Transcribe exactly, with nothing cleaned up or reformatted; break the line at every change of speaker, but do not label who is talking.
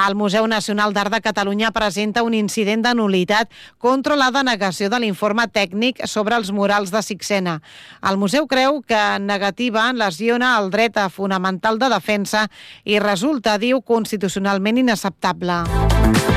El Museu Nacional d'Art de Catalunya presenta un incident de nul·litat contra la denegació de l'informe tècnic sobre els murals de Sixena. El museu creu que en negativa lesiona el dret fonamental de defensa i resulta, diu, constitucionalment inacceptable.